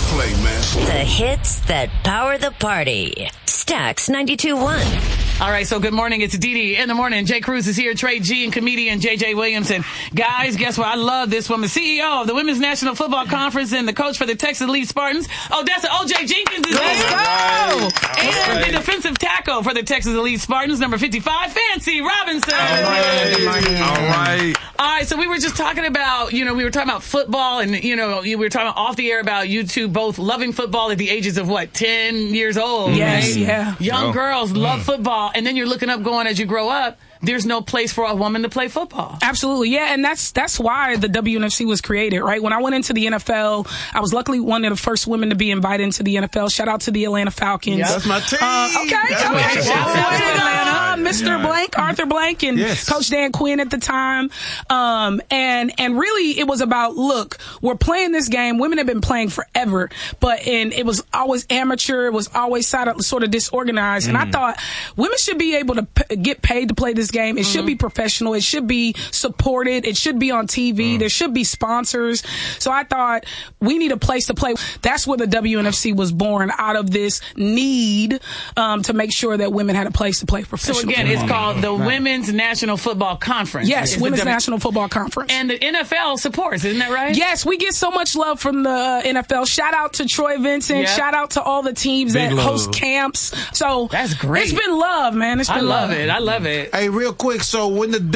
play, man. The hits that power the party. Stax 92.1. All right, so good morning. It's Dee in the morning. Jay Cruz is here, Trey G, and comedian J.J. Williamson. Guys, guess what? I love this woman. CEO of the Women's National Football Conference and the coach for the Texas Elite Spartans. Odessa O.J. Jenkins is here. Let's go! And the defensive tackle for the Texas Elite Spartans, number 55, Fancy Robinson. All right. All right, so we were just talking about, we were talking about football and, we were talking off the air about you two both loving football at the ages of, 10 years old, Yes, right? yeah. Young girls love football, and then you're looking up going as you grow up, there's no place for a woman to play football. Absolutely, yeah, and that's why the WNFC was created, right? When I went into the NFL, I was luckily one of the first women to be invited into the NFL. Shout out to the Atlanta Falcons. That's my team. Okay. Shout out to Atlanta. Mr. Blank, Arthur Blank, and Coach Dan Quinn at the time. And really, it was about, look, we're playing this game. Women have been playing forever, and it was always amateur. It was always sort of disorganized. And I thought women should be able to get paid to play this game. It should be professional. It should be supported. It should be on TV. There should be sponsors. So I thought we need a place to play. That's where the WNFC was born, out of this need to make sure that women had a place to play professional. So again, it's called the Women's National Football Conference. Yes, Women's National Football Conference. And the NFL supports, isn't that right? Yes, we get so much love from the NFL. Shout out to Troy Vincent. Yep. Shout out to all the teams that host camps. So that's great. It's been love, man. It's been love. I love it. Hey, real quick, so when the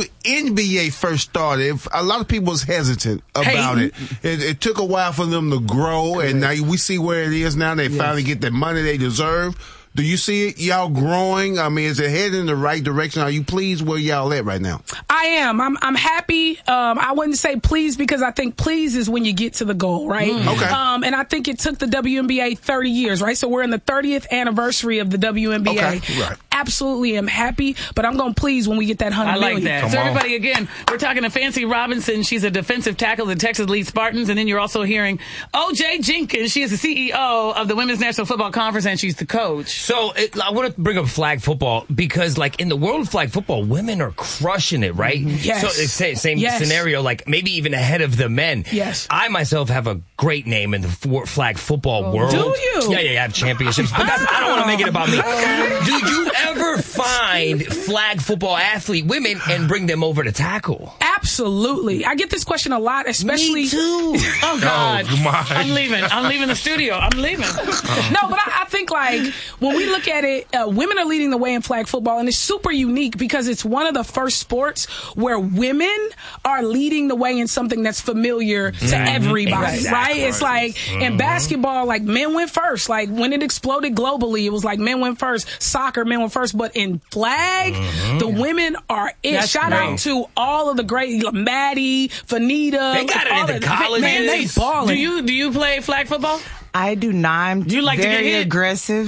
WNBA first started, a lot of people was hesitant about it. It took a while for them to grow, and now we see where it is now. They finally get the money they deserve. Do you see it, y'all growing? I mean, is it heading in the right direction? Are you pleased where y'all at right now? I am. I'm happy. I wouldn't say pleased because I think pleased is when you get to the goal, right? Okay. And I think it took the WNBA 30 years, right? So we're in the 30th anniversary of the WNBA. Okay, right. Absolutely am happy, but I'm going to please when we get that 100 million. I like that. So everybody, again, we're talking to Fancy Robinson. She's a defensive tackle of the Texas Elite Spartans. And then you're also hearing O.J. Jenkins. She is the CEO of the Women's National Football Conference, and she's the coach. So I want to bring up flag football because, in the world of flag football, women are crushing it, right? Yes. So it's same scenario, maybe even ahead of the men. Yes. I myself have a great name in the flag football world. Do you? Yeah, I have championships. But I don't want to make it about me. Okay. Do you ever find flag football athlete women and bring them over to tackle? Absolutely. I get this question a lot, especially. Me too. Oh, God. Oh, I'm leaving the studio. I'm leaving. No, but I think, when we look at it, women are leading the way in flag football, and it's super unique because it's one of the first sports where women are leading the way in something that's familiar to everybody, exactly. right? It's in basketball, men went first. When it exploded globally, it was men went first. Soccer, men went first. But in flag, the women are it. That's Shout great. out to all of the great Maddie, Fanita. They got it in the colleges. Man, they balling. Do you play flag football? I do not. I'm like to get very hit? aggressive.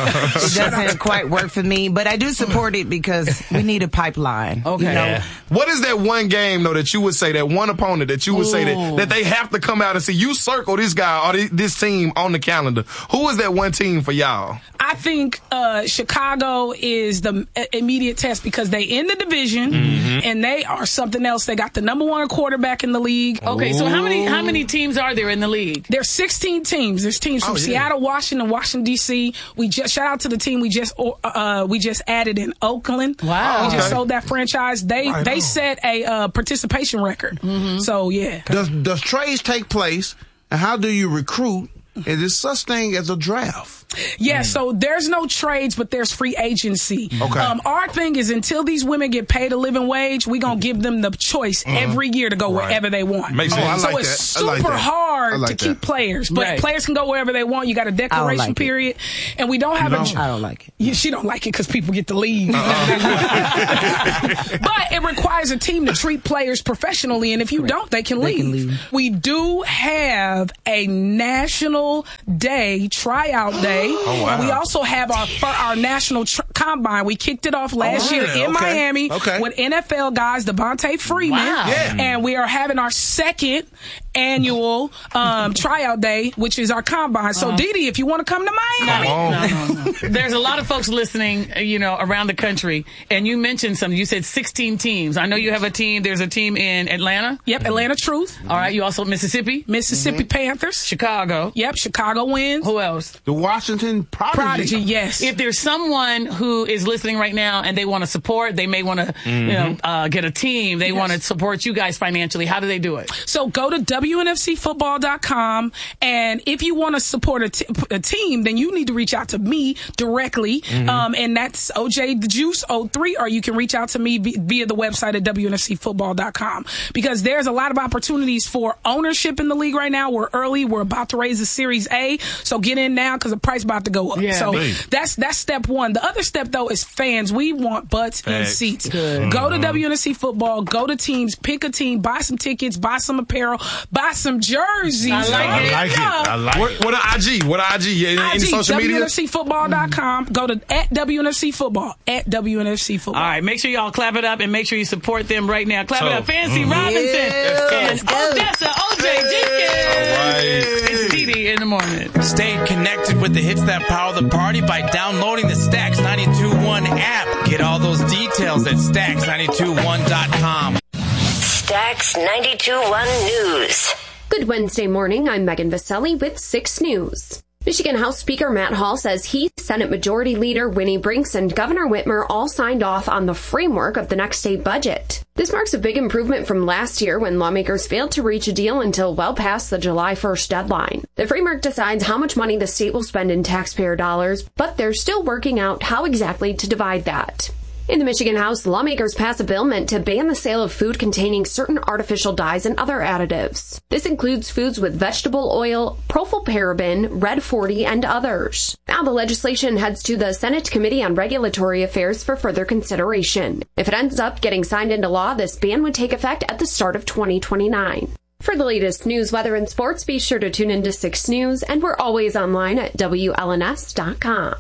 It doesn't quite work for me, but I do support it because we need a pipeline. Okay. What is that one game, though, that you would say, that one opponent that you would say that they have to come out and see, you circle this guy or this team on the calendar? Who is that one team for y'all? I think Chicago is the immediate test because they in the division and they are something else. They got the number one quarterback in the league. Okay, so how many teams are there in the league? There's 16 teams. There's teams from Seattle, Washington, D.C. We just shout out to the team we just added in Oakland. Wow. We just sold that franchise. They set a participation record. So yeah. Does trades take place, and how do you recruit? Is there such thing as a draft? Yeah, so there's no trades, but there's free agency. Okay. Our thing is until these women get paid a living wage, we're going to give them the choice every year to go wherever they want. Makes sense. I So like it's that. super hard to keep players, but Right. players can go wherever they want. You got a declaration period, and we don't have I don't like it. She don't like it because people get to leave. But it requires a team to treat players professionally, and if you don't, they can leave. We do have a National Day tryout day. Oh, wow. And we also have our national combine. We kicked it off last year in Miami with NFL guys, Devontae Freeman. Wow. Yeah. And we are having our second annual tryout day, which is our combine. So, Didi, if you want to come to Miami. No. There's a lot of folks listening, around the country, and you mentioned something. You said 16 teams. I know you have a team. There's a team in Atlanta. Yep, Atlanta Truth. All right, you also Mississippi Panthers. Chicago. Yep, Chicago wins. Who else? The Washington Prodigy. Yes. If there's someone who is listening right now and they want to support, they may want to get a team, they want to support you guys financially, how do they do it? So go to WNFCfootball.com, and if you want to support a team, then you need to reach out to me directly, and that's OJ the Juice 03, or you can reach out to me via the website at WNFCfootball.com, because there's a lot of opportunities for ownership in the league right now. We're early. We're about to raise the Series A, so get in now because the price is about to go up. Yeah, so that's step one. The other step, though, is fans. We want butts in seats. Good. Go to WNFC Football, go to teams, pick a team, buy some tickets, buy some apparel, buy some jerseys. I like it. What an IG? What an IG? Any social media? WNFCfootball.com. Go to @WNFC Football. @WNFC Football. All right, make sure y'all clap it up and make sure you support them right now. Clap it up. Fancy Robinson and Odessa OJ Jenkins. All right. It's Didi in the morning. Stay connected with the hits that power the party by downloading the Stacks 92.1 app. Get all those details at Stacks921.com. Stacks 92.1 News. Good Wednesday morning. I'm Megan Vaselli with 6 News. Michigan House Speaker Matt Hall says he, Senate Majority Leader Winnie Brinks, and Governor Whitmer all signed off on the framework of the next state budget. This marks a big improvement from last year when lawmakers failed to reach a deal until well past the July 1st deadline. The framework decides how much money the state will spend in taxpayer dollars, but they're still working out how exactly to divide that. In the Michigan House, lawmakers pass a bill meant to ban the sale of food containing certain artificial dyes and other additives. This includes foods with vegetable oil, propylparaben, Red 40, and others. Now the legislation heads to the Senate Committee on Regulatory Affairs for further consideration. If it ends up getting signed into law, this ban would take effect at the start of 2029. For the latest news, weather, and sports, be sure to tune into 6 News, and we're always online at WLNS.com.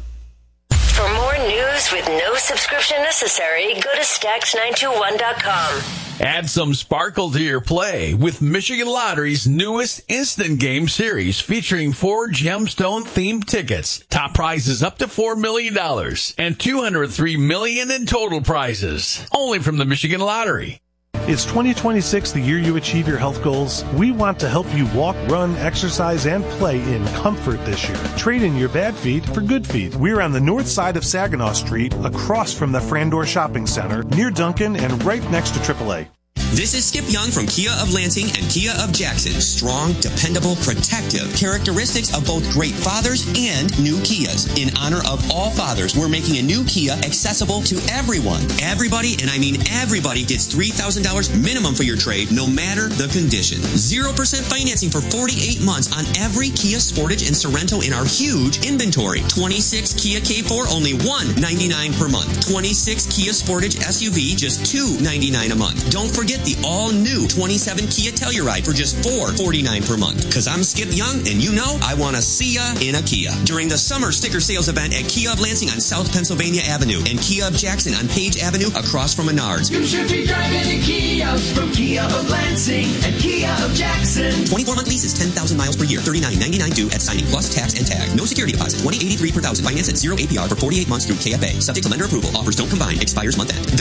For more news with no subscription necessary, go to Stacks921.com. Add some sparkle to your play with Michigan Lottery's newest instant game series featuring 4 gemstone-themed tickets. Top prizes up to $4 million and $203 million in total prizes. Only from the Michigan Lottery. Is 2026 the year you achieve your health goals? We want to help you walk, run, exercise, and play in comfort this year. Trade in your bad feet for good feet. We're on the north side of Saginaw Street, across from the Frandor Shopping Center, near Duncan, and right next to AAA. This is Skip Young from Kia of Lansing and Kia of Jackson. Strong, dependable, protective. Characteristics of both great fathers and new Kias. In honor of all fathers, we're making a new Kia accessible to everyone. Everybody, and I mean everybody, gets $3,000 minimum for your trade, no matter the condition. 0% financing for 48 months on every Kia Sportage and Sorento in our huge inventory. 26 Kia K4, only $199 per month. 26 Kia Sportage SUV, just $299 a month. Don't forget the all-new 27 Kia Telluride for just $449 per month. Because I'm Skip Young, and you know I want to see ya in a Kia. During the summer sticker sales event at Kia of Lansing on South Pennsylvania Avenue and Kia of Jackson on Page Avenue across from Menards. You should be driving a Kia from Kia of Lansing and Kia of Jackson. 24-month leases, 10,000 miles per year, $39.99 due at signing plus tax and tag. No security deposit, $20.83 per thousand. Finance at 0 APR for 48 months through KFA. Subject to lender approval. Offers don't combine. Expires month end.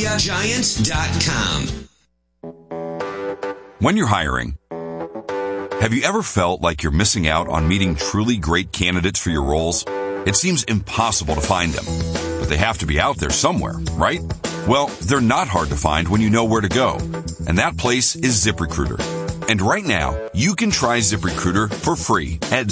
TheKiaGiant.com. When you're hiring, have you ever felt like you're missing out on meeting truly great candidates for your roles? It seems impossible to find them, but they have to be out there somewhere, right? Well, they're not hard to find when you know where to go, and that place is ZipRecruiter. And right now, you can try ZipRecruiter for free at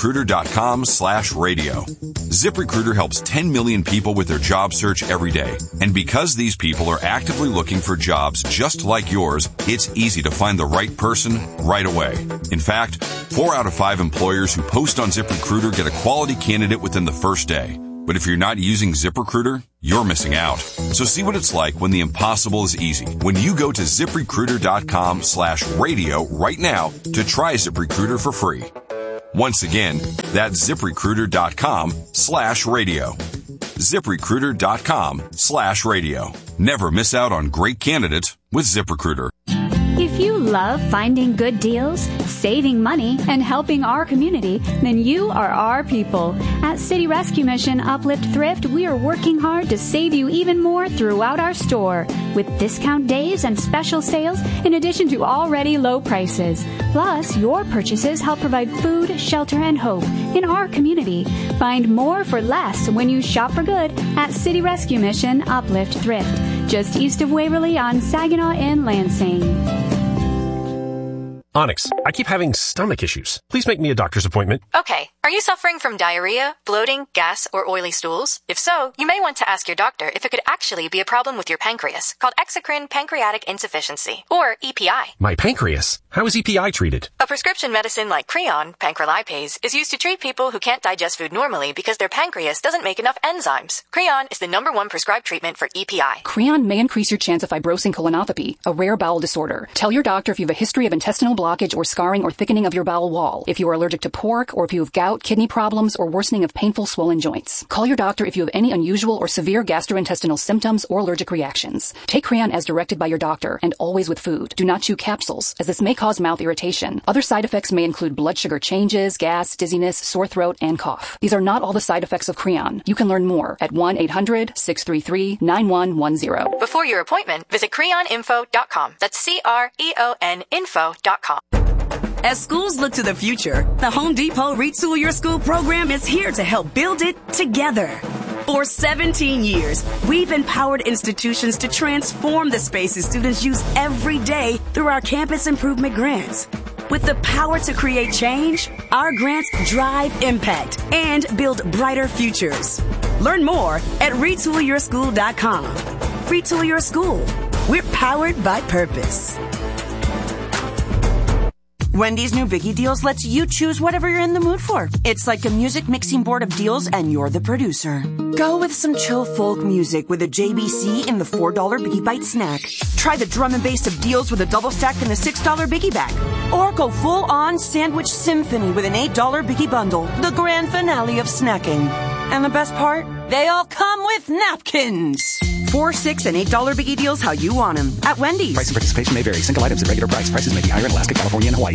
ZipRecruiter.com/radio. ZipRecruiter helps 10 million people with their job search every day. And because these people are actively looking for jobs just like yours, it's easy to find the right person right away. In fact, 4 out of 5 employers who post on ZipRecruiter get a quality candidate within the first day. But if you're not using ZipRecruiter, you're missing out. So see what it's like when the impossible is easy. When you go to ZipRecruiter.com/radio right now to try ZipRecruiter for free. Once again, that's ZipRecruiter.com/radio. ZipRecruiter.com/radio. Never miss out on great candidates with ZipRecruiter. If If you love finding good deals, saving money, and helping our community, then you are our people. At City Rescue Mission Uplift Thrift, we are working hard to save you even more throughout our store with discount days and special sales in addition to already low prices. Plus, your purchases help provide food, shelter, and hope in our community. Find more for less when you shop for good at City Rescue Mission Uplift Thrift, just east of Waverly on Saginaw in Lansing. Onyx, I keep having stomach issues. Please make me a doctor's appointment. Okay. Are you suffering from diarrhea, bloating, gas, or oily stools? If so, you may want to ask your doctor if it could actually be a problem with your pancreas, called exocrine pancreatic insufficiency, or EPI. My pancreas? How is EPI treated? A prescription medicine like Creon, pancrelipase, is used to treat people who can't digest food normally because their pancreas doesn't make enough enzymes. Creon is the #1 prescribed treatment for EPI. Creon may increase your chance of fibrosing colonopathy, a rare bowel disorder. Tell your doctor if you have a history of intestinal blockage or scarring or thickening of your bowel wall, if you are allergic to pork, or if you have gout, kidney problems, or worsening of painful swollen joints. Call your doctor if you have any unusual or severe gastrointestinal symptoms or allergic reactions. Take Creon as directed by your doctor and always with food. Do not chew capsules, as this may cause mouth irritation. Other side effects may include blood sugar changes, gas, dizziness, sore throat, and cough. These are not all the side effects of Creon. You can learn more at 1-800-633-9110. Before your appointment, visit creoninfo.com. That's CREON info.com. As schools look to the future, the Home Depot Retool Your School program is here to help build it together. For 17 years, we've empowered institutions to transform the spaces students use every day through our campus improvement grants. With the power to create change, our grants drive impact and build brighter futures. Learn more at retoolyourschool.com. Retool Your School. We're powered by purpose. Wendy's new Biggie Deals lets you choose whatever you're in the mood for. It's like a music mixing board of deals and you're the producer. Go with some chill folk music with a JBC in the $4 Biggie Bite snack. Try the drum and bass of deals with a double stack in the $6 Biggie bag. Or go full on sandwich symphony with an $8 Biggie bundle. The grand finale of snacking. And the best part? They all come with napkins. $4, $6, and $8 Biggie Deals how you want them. At Wendy's. Price and participation may vary. Single items at regular price. Prices may be higher in Alaska, California, and Hawaii.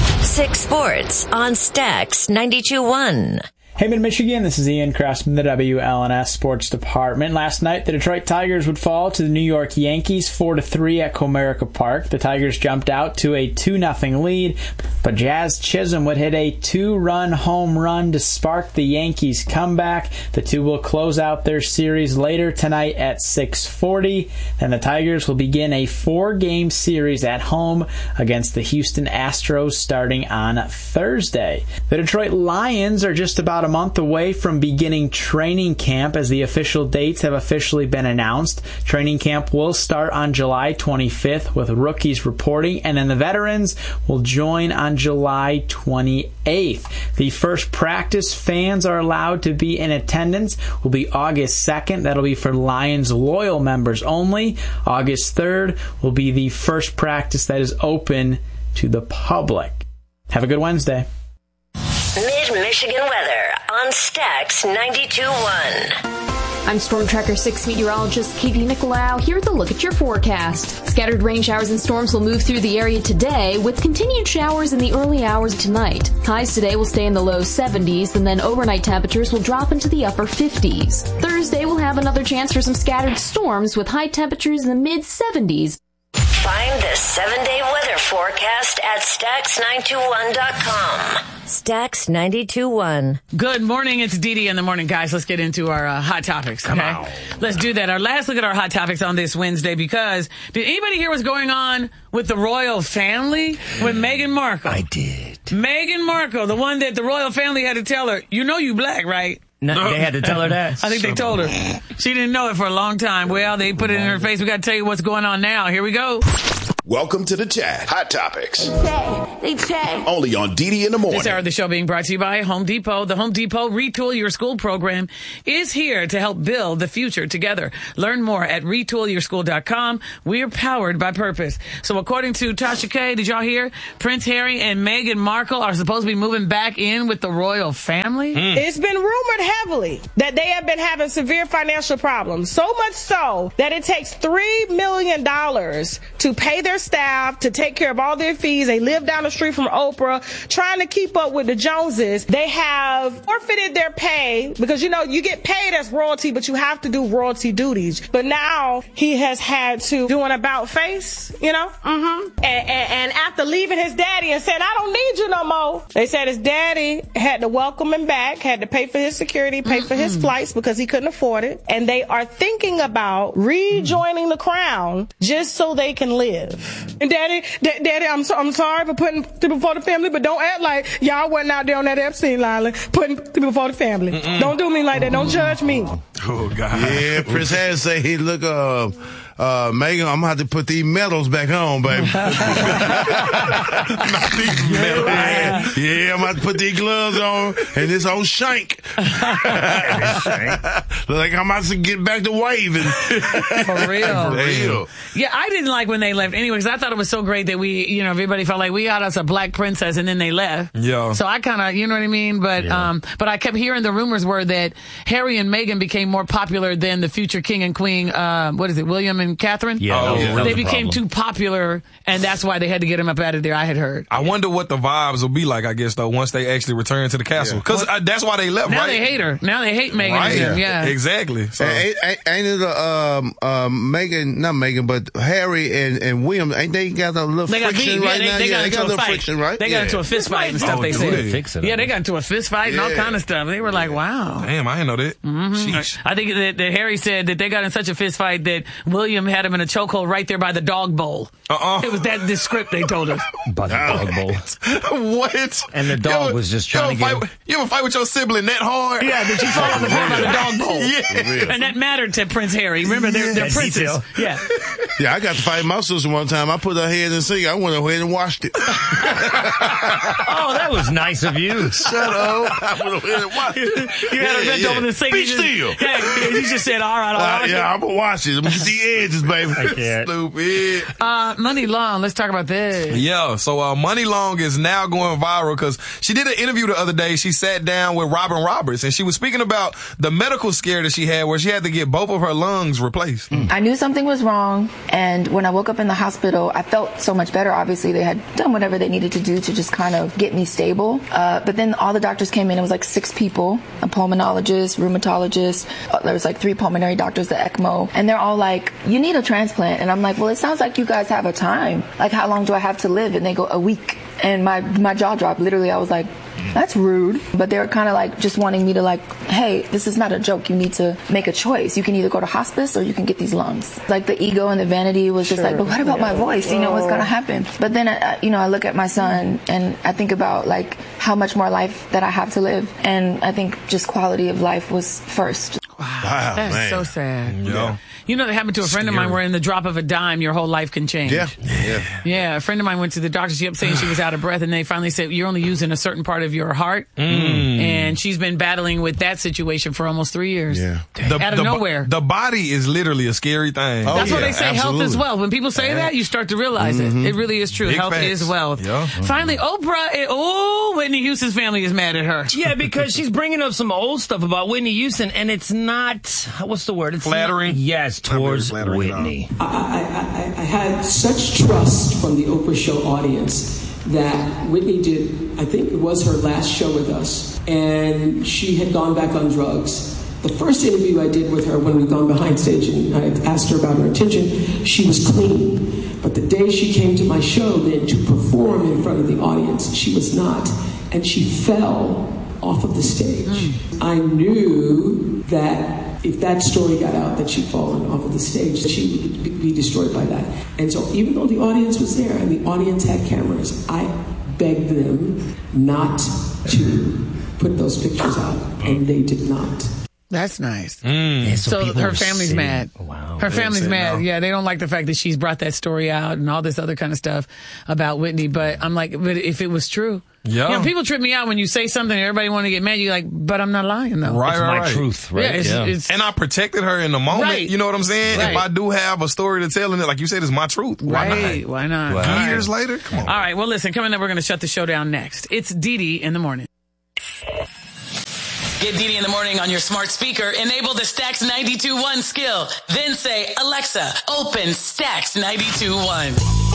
6 Sports on Stax 92.1. Hey, Mid-Michigan, this is Ian Kress from the WLNS Sports Department. Last night, the Detroit Tigers would fall to the New York Yankees 4-3 at Comerica Park. The Tigers jumped out to a 2-0 lead, but Jazz Chisholm would hit a 2-run home run to spark the Yankees' comeback. The two will close out their series later tonight at 6:40. Then the Tigers will begin a 4-game series at home against the Houston Astros starting on Thursday. The Detroit Lions are just about a month away from beginning training camp, as the official dates have officially been announced. Training camp will start on July 25th with rookies reporting, and then the veterans will join on July 28th. The first practice fans are allowed to be in attendance will be August 2nd. That'll be for Lions loyal members only. August 3rd will be the first practice that is open to the public. Have a good Wednesday. Mid-Michigan weather on Stax 92.1. I'm Storm Tracker 6 meteorologist Katie Nicolau here with a look at your forecast. Scattered rain showers and storms will move through the area today, with continued showers in the early hours of tonight. Highs today will stay in the low 70s, and then overnight temperatures will drop into the upper 50s. Thursday will have another chance for some scattered storms, with high temperatures in the mid-70s. Find the 7-day weather forecast at Stax921.com. Stax 92.1. Good morning. It's Dee Dee in the morning, guys. Let's get into our hot topics. Okay, let's do that. Our last look at our hot topics on this Wednesday, because did anybody hear what's going on with the royal family with Meghan Markle? I did. Meghan Markle, the one that the royal family had to tell her, you know you black, right? No, they had to tell her that. I think they told her. She didn't know it for a long time. Well, they put it in her face. We got to tell you what's going on now. Here we go. Welcome to the chat. Hot Topics. They say. Only on DD in the morning. This hour of the show being brought to you by Home Depot. The Home Depot Retool Your School program is here to help build the future together. Learn more at retoolyourschool.com. We are powered by purpose. So according to Tasha K, did y'all hear? Prince Harry and Meghan Markle are supposed to be moving back in with the royal family? It's been rumored heavily that they have been having severe financial problems. So much so that it takes $3 million to pay their their staff to take care of all their fees. They live down the street from Oprah, trying to keep up with the Joneses. They have forfeited their pay because, you get paid as royalty, but you have to do royalty duties. But now he has had to do an about face, And after leaving his daddy and saying, I don't need you no more, they said his daddy had to welcome him back, had to pay for his security, pay for his flights because he couldn't afford it. And they are thinking about rejoining the crown just so they can live. And Daddy, I'm sorry for putting people before the family, but don't act like y'all wasn't out there on that Epstein Island putting people before the family. Don't do me like that. Don't judge me. Oh, God. Yeah, Prince Harry say he look, Megan, I'm gonna have to put these medals back on, baby. Not these medals, man. Yeah, I'm gonna have to put these gloves on and this old shank. Like I'm about to get back to waving. For real. Yeah, I didn't like when they left anyway, because I thought it was so great that we, everybody felt like we got us a black princess and then they left. Yeah. So I kind of, you know what I mean? But, but I kept hearing the rumors were that Harry and Meghan became more popular than the future king and queen, William and Catherine? Yeah. They became too popular, and that's why they had to get him up out of there, I had heard. I wonder what the vibes will be like, I guess, though, once they actually return to the castle. Because that's why they left, now right? Now they hate her. Now they hate Meghan. Right. Yeah. Exactly. So. Ain't it Meghan, not Meghan, but Harry and William, ain't they got a little friction right now? They got into a little fight. friction, right? They got into a fist fight and stuff, they said. Fix it. Yeah, they got into a fist fight and all kind of stuff. They were like, wow. Damn, I didn't know that. Mm-hmm. I think that Harry said that they got in such a fist fight that William had him in a chokehold right there by the dog bowl. It was the script they told us. By the dog bowl. What? And the dog was just trying to get... You ever fight with your sibling that hard? Yeah, did you fall on the floor by the dog bowl? Yeah. And that mattered to Prince Harry. Remember, they're princes. Yeah. Yeah, I got to fight my sister one time. I put her head in the sink. I went ahead and washed it. Oh, that was nice of you. Shut up. I went ahead and washed it. You had her bent over the sink. Be still. Yeah, you just said, all right. I'm going to wash it. I'm going to get the edges, baby. I can't. Stupid. Money Long, let's talk about this. Yeah, so Money Long is now going viral because she did an interview the other day. She sat down with Robin Roberts, and she was speaking about the medical scare that she had where she had to get both of her lungs replaced. I knew something was wrong, and when I woke up in the hospital, I felt so much better. Obviously, they had done whatever they needed to do to just kind of get me stable. But then all the doctors came in. It was like 6 people, a pulmonologist, rheumatologist. There was like 3 pulmonary doctors, the ECMO. And they're all like, you need a transplant. And I'm like, well, it sounds like you guys have a time. Like, how long do I have to live? And they go, a week. And my jaw dropped. Literally, I was like, that's rude. But they were kind of like just wanting me to like, hey, this is not a joke. You need to make a choice. You can either go to hospice or you can get these lungs. Like the ego and the vanity was just like, but what about my voice? You know, what's going to happen? But then, I look at my son and I think about like how much more life that I have to live. And I think just quality of life was first. Wow, that's man. So sad. Yeah. You know, that happened to a friend of mine where in the drop of a dime, your whole life can change. Yeah, a friend of mine went to the doctor. She kept saying she was out of breath, and they finally said, you're only using a certain part of your heart. And she's been battling with that situation for almost 3 years. Yeah. Out of nowhere. The body is literally a scary thing. That's why they say health is wealth. When people say that, you start to realize it. It really is true. Big health facts. is wealth. Yeah. Finally, Oprah, Whitney Houston's family is mad at her. Yeah, because she's bringing up some old stuff about Whitney Houston, and it's not, what's the word? It's flattering? Yes, towards Whitney. I had such trust from the Oprah show audience that Whitney did, I think it was her last show with us, and she had gone back on drugs. The first interview I did with her when we'd gone behind stage and I asked her about her attention, she was clean. But the day she came to my show then to perform in front of the audience, she was not. And she fell off of the stage. I knew that if that story got out that she'd fallen off of the stage, she would be destroyed by that. And so even though the audience was there and the audience had cameras, I begged them not to put those pictures out, and they did not. That's nice. Yeah, so her family's mad. Wow. Her family's mad. No. Yeah, they don't like the fact that she's brought that story out and all this other kind of stuff about Whitney. But I'm like, but if it was true. Yeah. You know, people trip me out when you say something and everybody want to get mad. You're like, but I'm not lying, though. Right, it's my truth, right? Yeah, it's, and I protected her in the moment. Right. You know what I'm saying? Right. If I do have a story to tell, and like you said, it's my truth. Why not? Why not? Wow. Years later? Come on. All right, well, listen, coming up, we're going to shut the show down next. It's DeDe in the morning. Get DeDe in the morning on your smart speaker. Enable the Stax 92.1 skill. Then say, Alexa, open Stax 92.1.